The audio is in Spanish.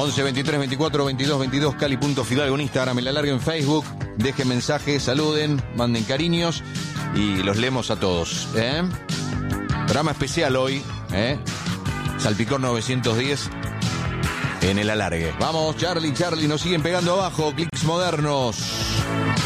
11 23 24 22 22 Cali.Fidalgo en Instagram, El Alargue en Facebook. Dejen mensajes, saluden, manden cariños y los leemos a todos. Programa especial hoy, Salpicón 910 en El Alargue. Vamos, Charlie, nos siguen pegando abajo. Clics modernos.